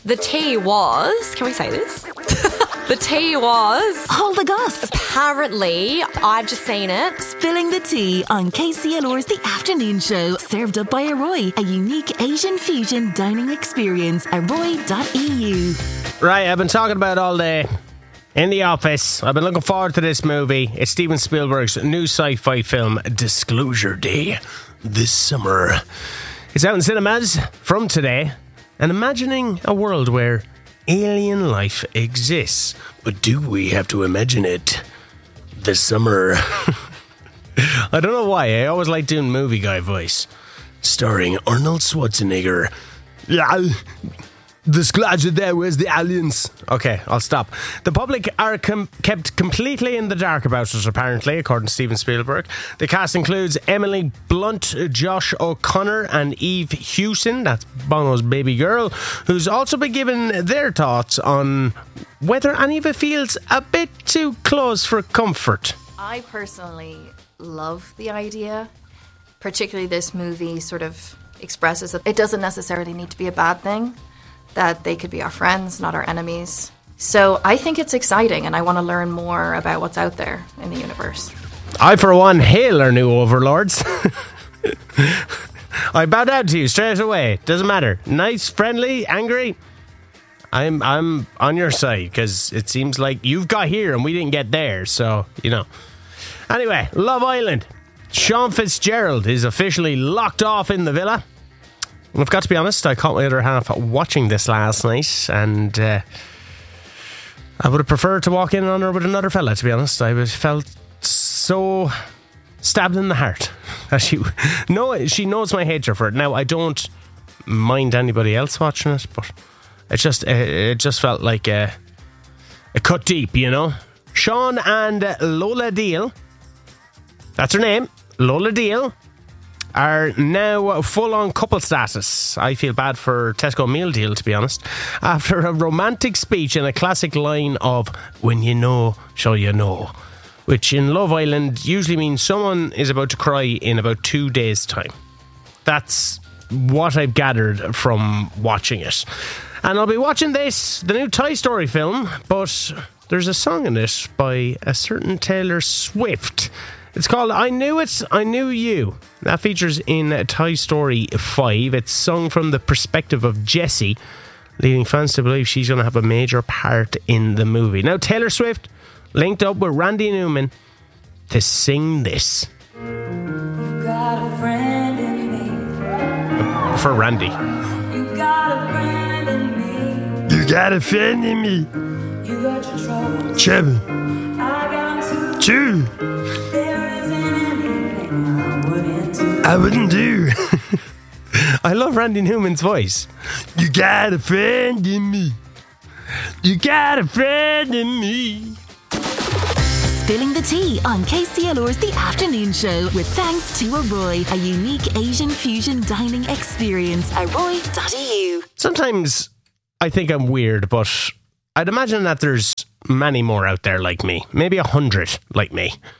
The tea was... Can we say this? The tea was... Hold the goss. Apparently, I've just seen it. Spilling the tea on KCLR's The Afternoon Show. Served up by Arroy, a unique Asian fusion dining experience. Arroy.eu. Right, I've been talking about it all day. In the office. I've been looking forward to this movie. It's Steven Spielberg's new sci-fi film, Disclosure Day, this summer. It's out in cinemas from today. And imagining a world where alien life exists. But do we have to imagine it this summer? I don't know why. I always like doing movie guy voice. Starring Arnold Schwarzenegger. Yeah. Disclosure there, where's the aliens? Okay, I'll stop. The public are kept completely in the dark about it, apparently, according to Steven Spielberg. The cast includes Emily Blunt, Josh O'Connor, and Eve Hewson, that's Bono's baby girl, who's also been given their thoughts on whether any of it feels a bit too close for comfort. I personally love the idea, particularly this movie sort of expresses that it doesn't necessarily need to be a bad thing, that they could be our friends, not our enemies. So I think it's exciting, and I want to learn more about what's out there in the universe. I, for one, hail our new overlords. I bow down to you straight away. Doesn't matter. Nice, friendly, angry. I'm on your side, because it seems like you've got here and we didn't get there, so, you know. Anyway, Love Island. Sean Fitzgerald is officially locked off in the villa. I've got to be honest, I caught my other half watching this last night, and I would have preferred to walk in on her with another fella, to be honest. I felt so stabbed in the heart that she knows my hatred for it. Now, I don't mind anybody else watching it, but it just felt like a cut deep, you know. Sean and Lola Deal, that's her name, Lola Deal, are now full-on couple status. I feel bad for Tesco Meal Deal, to be honest, after a romantic speech and a classic line of, when you know, sure you know, which in Love Island usually means someone is about to cry in about 2 days' time. That's what I've gathered from watching it. And I'll be watching this, the new Toy Story film, but there's a song in it by a certain Taylor Swift. It's called I Knew It, I Knew You. That features in Toy Story 5. It's sung from the perspective of Jessie, leading fans to believe she's going to have a major part in the movie. Now, Taylor Swift linked up with Randy Newman to sing this. You got a friend in me. For Randy. You got a friend in me. You got a friend in me. You got your troubles. Trouble. I got two. There isn't anything I wouldn't do. I love Randy Newman's voice. You got a friend in me. You got a friend in me. Spilling the tea on KCLR's The Afternoon Show with thanks to Arroy, a unique Asian fusion dining experience. Arroy.eu. Sometimes I think I'm weird, but I'd imagine that there's many more out there like me. Maybe 100 like me.